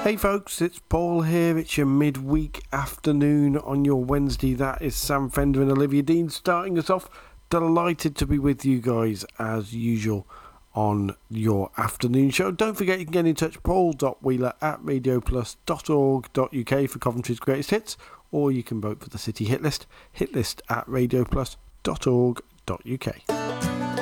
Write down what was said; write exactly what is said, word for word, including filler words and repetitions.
Hey folks, it's Paul here. It's your midweek afternoon on your Wednesday. That is Sam Fender and Olivia Dean starting us off. Delighted to be with you guys as usual on your afternoon show. Don't forget you can get in touch, paul dot wheeler at radio plus dot org dot uk for Coventry's greatest hits, or you can vote for the city hit list, hitlist at radio plus dot org dot uk.